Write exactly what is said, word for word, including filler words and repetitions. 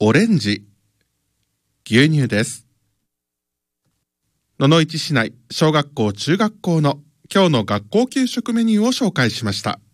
オレンジ、牛乳です。野々市市内小学校中学校の今日の学校給食メニューを紹介しました。